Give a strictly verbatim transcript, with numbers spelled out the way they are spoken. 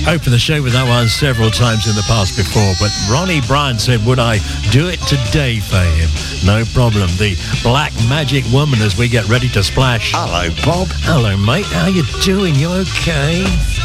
Opened the show with that one several times in the past before, but Ronnie Bryan said, would I do it today for him? No problem. The Black Magic Woman as we get ready to splash. Hello, Bob. Hello, mate. How you doing? You okay?